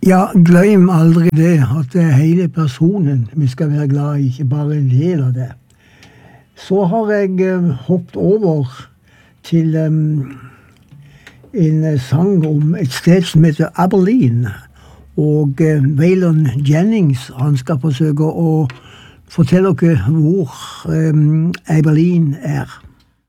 Ja, glem aldri det, at det er hele personen vi skal være glad i, ikke bare en del av det. Så har jeg hoppet over til en sang om et sted som heter Abilene. Og Waylon Jennings, han skal forsøke å fortelle dere hvor Abilene er.